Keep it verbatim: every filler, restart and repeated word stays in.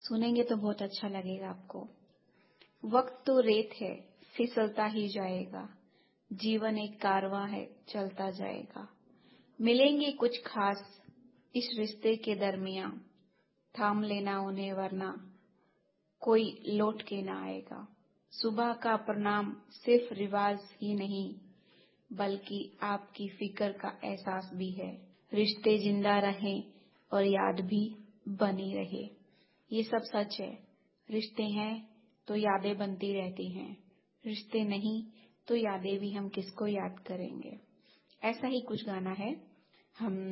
सुनेंगे तो बहुत अच्छा लगेगा आपको। वक्त तो रेत है, फिसलता ही जाएगा। जीवन एक कारवां है, चलता जाएगा। मिलेंगे कुछ खास इस रिश्ते के दरमियां, थाम लेना उन्हें वरना कोई लौट के ना आएगा। सुबह का प्रणाम सिर्फ रिवाज ही नहीं, बल्कि आपकी फिक्र का एहसास भी है। रिश्ते जिंदा रहें और याद भी बनी रहे। ये सब सच है। रिश्ते हैं तो यादें बनती रहती हैं, रिश्ते नहीं तो यादें भी हम किसको याद करेंगे। ऐसा ही कुछ गाना है। हम